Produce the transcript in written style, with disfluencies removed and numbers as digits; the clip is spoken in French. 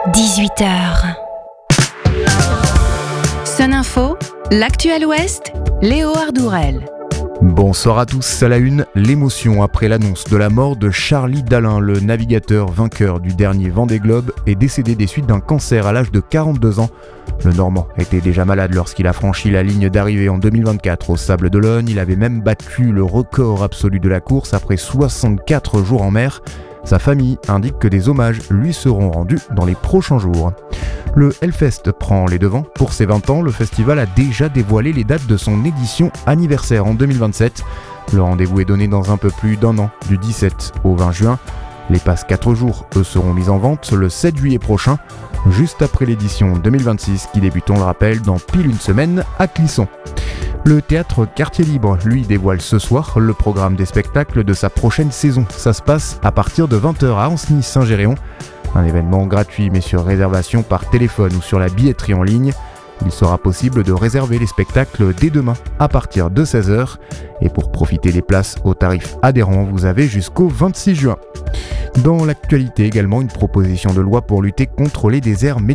18h. Sun Info, l'actuel Ouest, Léo Ardourel. Bonsoir à tous, à la une, l'émotion après l'annonce de la mort de Charlie Dalin, le navigateur vainqueur du dernier Vendée Globe, est décédé des suites d'un cancer à l'âge de 42 ans. Le Normand était déjà malade lorsqu'il a franchi la ligne d'arrivée en 2024 au Sables d'Olonne. Il avait même battu le record absolu de la course après 64 jours en mer. Sa famille indique que des hommages lui seront rendus dans les prochains jours. Le Hellfest prend les devants. Pour ses 20 ans, le festival a déjà dévoilé les dates de son édition anniversaire en 2027. Le rendez-vous est donné dans un peu plus d'un an, du 17 au 20 juin. Les passes 4 jours, eux, seront mises en vente le 7 juillet prochain, juste après l'édition 2026 qui débute, on le rappelle, dans pile une semaine à Clisson. Le théâtre Quartier Libre, lui, dévoile ce soir le programme des spectacles de sa prochaine saison. Ça se passe à partir de 20h à Ancenis-Saint-Géréon. Un événement gratuit mais sur réservation par téléphone ou sur la billetterie en ligne. Il sera possible de réserver les spectacles dès demain à partir de 16h. Et pour profiter des places au tarif adhérent, vous avez jusqu'au 26 juin. Dans l'actualité également, une proposition de loi pour lutter contre les déserts médicaux.